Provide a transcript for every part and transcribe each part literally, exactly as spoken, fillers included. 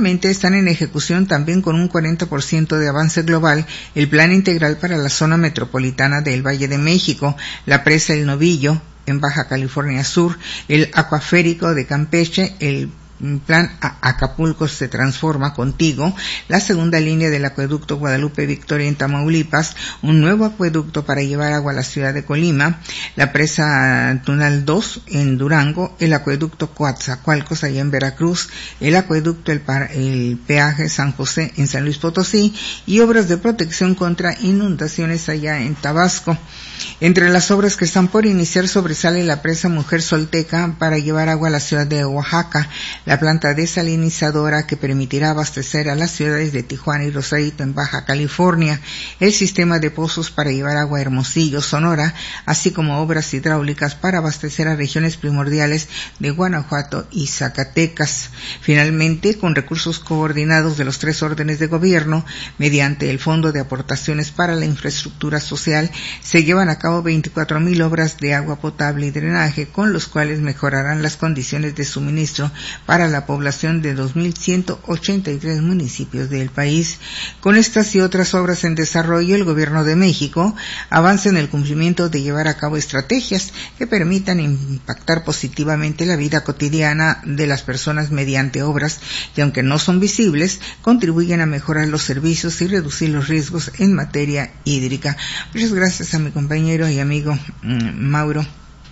Finalmente, están en ejecución también con un cuarenta por ciento de avance global el Plan Integral para la Zona Metropolitana del Valle de México, la presa El Novillo en Baja California Sur, el acuaférico de Campeche, el plan Acapulco se transforma contigo, la segunda línea del acueducto Guadalupe Victoria en Tamaulipas, un nuevo acueducto para llevar agua a la ciudad de Colima, la presa Tunal dos en Durango, el acueducto Coatzacoalcos allá en Veracruz, el acueducto el, par, el peaje San José en San Luis Potosí y obras de protección contra inundaciones allá en Tabasco. Entre las obras que están por iniciar sobresale la presa Mujer Solteca para llevar agua a la ciudad de Oaxaca, la planta desalinizadora que permitirá abastecer a las ciudades de Tijuana y Rosarito en Baja California, el sistema de pozos para llevar agua a Hermosillo, Sonora, así como obras hidráulicas para abastecer a regiones primordiales de Guanajuato y Zacatecas. Finalmente, con recursos coordinados de los tres órdenes de gobierno, mediante el Fondo de Aportaciones para la Infraestructura Social, se llevan a cabo veinticuatro mil obras de agua potable y drenaje, con los cuales mejorarán las condiciones de suministro para la población de dos mil ciento ochenta y tres municipios del país. Con estas y otras obras en desarrollo, el Gobierno de México avanza en el cumplimiento de llevar a cabo estrategias que permitan impactar positivamente la vida cotidiana de las personas mediante obras que, aunque no son visibles, contribuyen a mejorar los servicios y reducir los riesgos en materia hídrica. Muchas gracias a mi compañero y amigo mmm, Mauro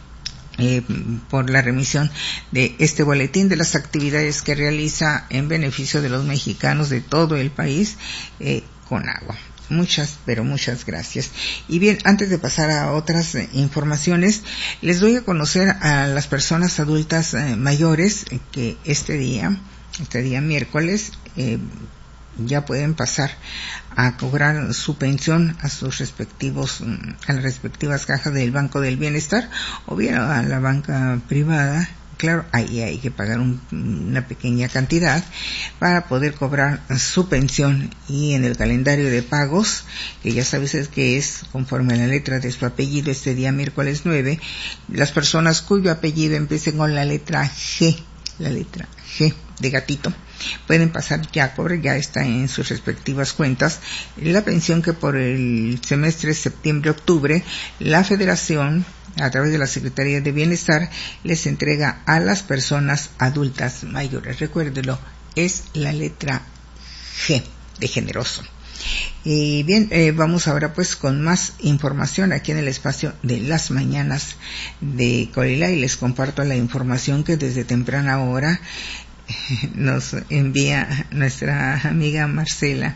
Eh, por la remisión de este boletín de las actividades que realiza en beneficio de los mexicanos de todo el país eh, con agua. Muchas, pero muchas gracias. Y bien, antes de pasar a otras eh, informaciones, les doy a conocer a las personas adultas eh, mayores eh, que este día, este día miércoles, eh, ya pueden pasar a cobrar su pensión a sus respectivos, a las respectivas cajas del Banco del Bienestar o bien a la banca privada. Claro, ahí hay que pagar un, una pequeña cantidad para poder cobrar su pensión, y en el calendario de pagos, que ya sabes que es conforme a la letra de su apellido, este día miércoles nueve, las personas cuyo apellido empiece con la letra G, la letra G de gatito, pueden pasar ya a cobrar, ya está en sus respectivas cuentas, la pensión que por el semestre septiembre-octubre la Federación, a través de la Secretaría de Bienestar, les entrega a las personas adultas mayores. Recuérdelo, es la letra G de generoso. Y bien, eh, vamos ahora pues con más información aquí en el espacio de las mañanas de Colila, y les comparto la información que desde temprana hora nos envía nuestra amiga Marcela.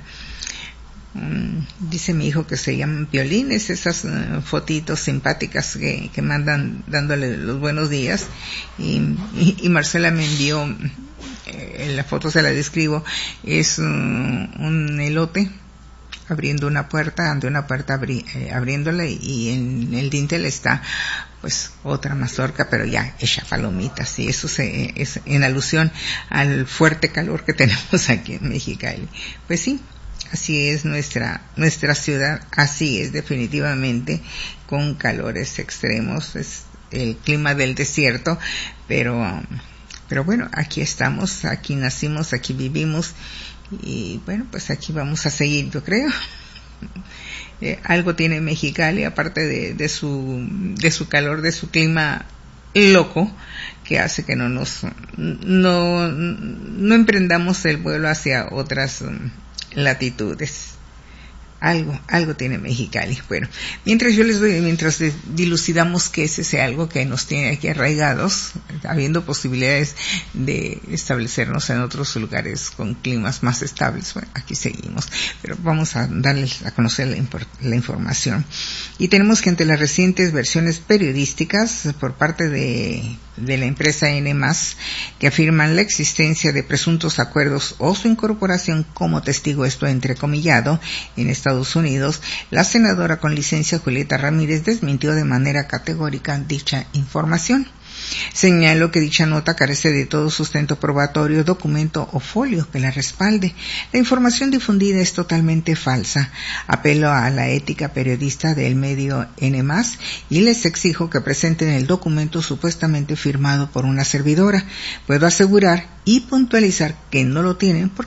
Um, dice mi hijo que se llaman violines, esas uh, fotitos simpáticas que, que mandan dándole los buenos días, y, y, y Marcela me envió, eh, la foto se la describo, es uh, un elote abriendo una puerta, ante una puerta abri, eh, abriéndola, y en el dintel está pues otra mazorca, pero ya hecha palomitas, y eso se, es en alusión al fuerte calor que tenemos aquí en Mexicali. Pues sí, así es nuestra nuestra ciudad, así es definitivamente, con calores extremos, es el clima del desierto, pero um, pero bueno, aquí estamos, aquí nacimos, aquí vivimos, y bueno, pues aquí vamos a seguir, yo creo. Eh, algo tiene Mexicali, aparte de, de su de su calor, de su clima loco, que hace que no nos no no emprendamos el vuelo hacia otras um, latitudes. Algo, algo tiene Mexicali. Bueno, mientras yo les doy, mientras dilucidamos qué es ese algo que nos tiene aquí arraigados, habiendo posibilidades de establecernos en otros lugares con climas más estables, bueno, aquí seguimos. Pero vamos a darles a conocer la, import- la información. Y tenemos que ante las recientes versiones periodísticas por parte de, de la empresa N más, que afirman la existencia de presuntos acuerdos o su incorporación como testigo, esto entrecomillado, en Estados Unidos, la senadora con licencia Julieta Ramírez desmintió de manera categórica dicha información. Señaló que dicha nota carece de todo sustento probatorio, documento o folio que la respalde. La información difundida es totalmente falsa. Apelo a la ética periodista del medio N más, y les exijo que presenten el documento supuestamente firmado por una servidora. Puedo asegurar y puntualizar que no lo tienen porque